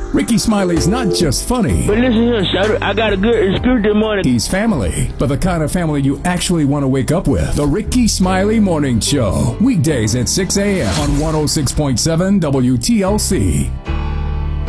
Ricky Smiley's not just funny. But listen here, Shadow, I got a good excuse this morning. He's family, but the kind of family you actually want to wake up with. The Ricky Smiley Morning Show. Weekdays at 6 a.m. on 106.7 WTLC.